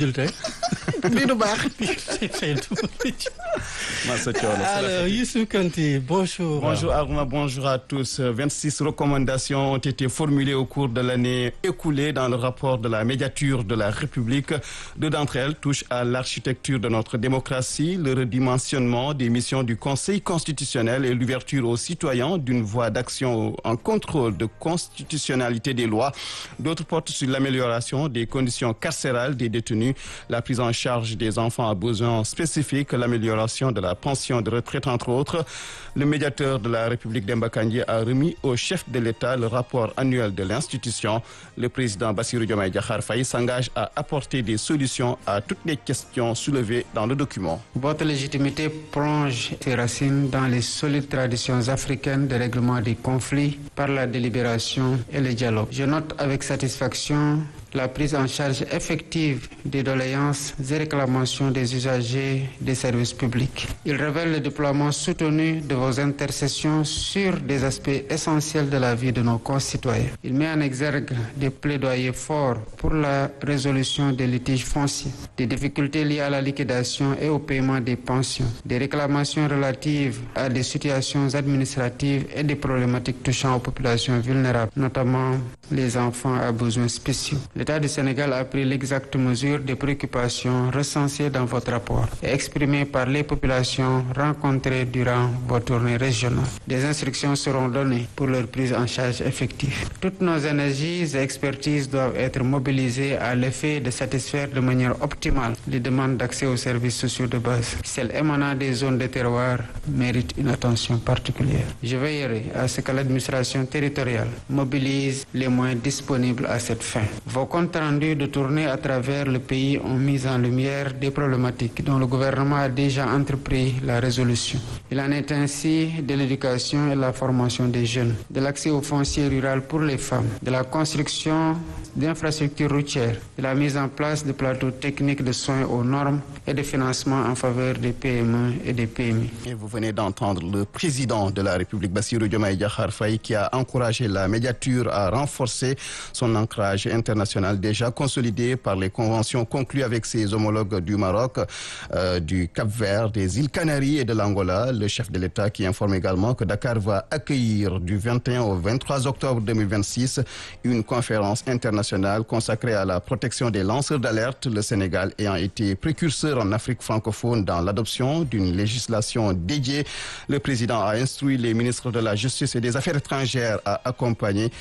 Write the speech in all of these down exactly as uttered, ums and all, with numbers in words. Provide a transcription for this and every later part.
jël tey. lii du baax. Alors Youssouf Kanté, bonjour. Bonjour Aruna, bonjour à tous. vingt-six recommandations ont été formulées au cours de l'année écoulée dans le rapport de la médiature de la République. Deux d'entre elles touchent à l'architecture de notre démocratie, le redimensionnement des missions du Conseil constitutionnel et l'ouverture aux citoyens d'une voie d'action en contrôle de constitutionnalité des lois. D'autres portent sur l'amélioration des conditions carcérales des détenus, la prise en charge des enfants à besoins spécifiques, l'amélioration de la pension de retraite, entre autres. Le médiateur de la République Demba Kandji a remis au chef de l'État le rapport annuel de l'institution. Le président Bassirou Diomaye Diakhar Faye s'engage à apporter des solutions à toutes les questions soulevées dans le document. Votre légitimité plonge ses racines dans les solides traditions africaines de règlement des conflits par la délibération et le dialogue. Je note avec satisfaction la prise en charge effective des doléances et réclamations des usagers des services publics. Il révèle le déploiement soutenu de vos intercessions sur des aspects essentiels de la vie de nos concitoyens. Il met en exergue des plaidoyers forts pour la résolution des litiges fonciers, des difficultés liées à la liquidation et au paiement des pensions, des réclamations relatives à des situations administratives et des problématiques touchant aux populations vulnérables, notamment les enfants à besoins spéciaux. L'État du Sénégal a pris l'exacte mesure des préoccupations recensées dans votre rapport et exprimées par les populations rencontrées durant vos tournées régionales. Des instructions seront données pour leur prise en charge effective. Toutes nos énergies et expertises doivent être mobilisées à l'effet de satisfaire de manière optimale les demandes d'accès aux services sociaux de base. Celles émanant des zones de terroir méritent une attention particulière. Je veillerai à ce que l'administration territoriale mobilise les moyens disponibles à cette fin. Vos comptes rendus de tournée à travers le pays ont mis en lumière des problématiques dont le gouvernement a déjà entrepris la résolution. Il en est ainsi de l'éducation et de la formation des jeunes, de l'accès au foncier rural pour les femmes, de la construction d'infrastructures routières, de la mise en place de plateaux techniques de soins aux normes et de financement en faveur des P M E et des P M I. Et vous venez d'entendre le président de la République, Bassirou Diomaye Diakhar Faye, qui a encouragé la médiature à renforcer son ancrage international déjà consolidé par les conventions conclues avec ses homologues du Maroc, euh, du Cap-Vert, des îles Canaries et de l'Angola. Le chef de l'État qui informe également que Dakar va accueillir du vingt et un au vingt-trois octobre deux mille vingt-six une conférence internationale consacrée à la protection des lanceurs d'alerte, le Sénégal ayant été précurseur en Afrique francophone dans l'adoption d'une législation dédiée. Le président a instruit les ministres de la Justice et des Affaires étrangères à accompagner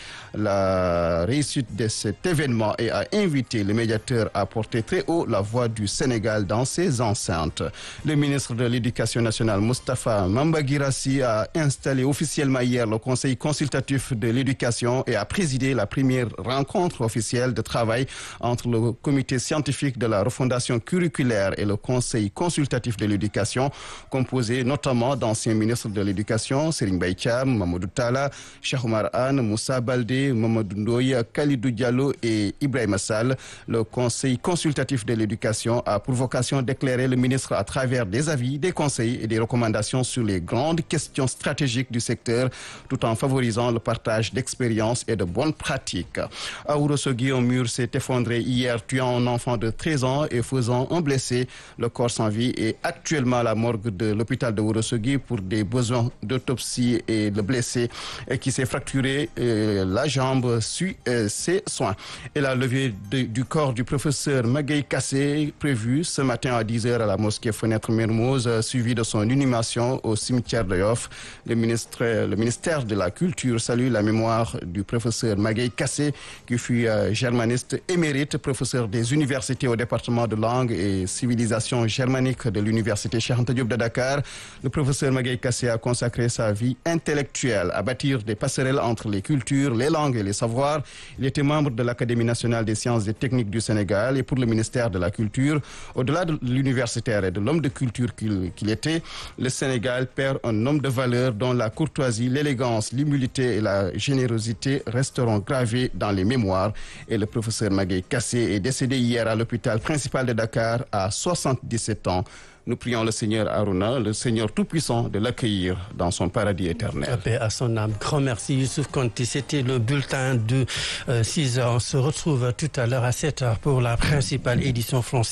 la réussite de cet événement et a invité le médiateur à porter très haut la voix du Sénégal dans ses enceintes. Le ministre de l'Éducation nationale, Moustapha Mamba Guirassy, a installé officiellement hier le Conseil consultatif de l'éducation et a présidé la première rencontre officielle de travail entre le comité scientifique de la refondation curriculaire et le Conseil consultatif de l'éducation, composé notamment d'anciens ministres de l'éducation, Serigne Mbaye Thiam, Mamadou Talla, Cheikh Oumar Anne, Moussa Baldé, Mamadou Ndoye, Khalidou Diallo et Ibrahima Sall. Le Conseil consultatif de l'éducation a pour vocation d'éclairer le ministre à travers des avis, des conseils et des recommandations sur les grandes questions stratégiques du secteur, tout en favorisant le partage d'expériences et de bonnes pratiques. À Ourossogui, un mur s'est effondré hier, tuant un enfant de treize ans et faisant un blessé. Le corps sans vie est actuellement à la morgue de l'hôpital de Ourossogui pour des besoins d'autopsie, et le blessé qui s'est fracturé euh, la jambe suit euh, ses soins. Et la levée de, du corps du professeur Magaye Kassé prévue ce matin à dix heures à la mosquée Fenêtre Mermoz, euh, suivi de son inhumation au cimetière de Yoff. Le, ministre, le ministère de la Culture salue la mémoire du professeur Magaye Kassé, qui fut euh, germaniste émérite, professeur des universités au département de langue et civilisation germanique de l'université Cheikh Anta Diop de Dakar. Le professeur Magaye Kassé a consacré sa vie intellectuelle à bâtir des passerelles entre les cultures, les langues et les savoirs. Il était membre de l'Académie nationale des sciences et techniques du Sénégal et pour le ministère de la Culture. Au-delà de l'universitaire et de l'homme de culture qu'il qu'il était, le Sénégal perd un homme de valeur dont la courtoisie, l'élégance, l'humilité et la générosité resteront gravés dans les mémoires. Et le professeur Magaye Kassé est décédé hier à l'hôpital principal de Dakar à soixante-dix-sept ans. Nous prions le Seigneur Aruna, le Seigneur Tout-Puissant, de l'accueillir dans son paradis éternel. Paix à son âme. Grand merci Youssouf Kanté. C'était le bulletin de euh, six heures. On se retrouve tout à l'heure à sept heures pour la principale édition française.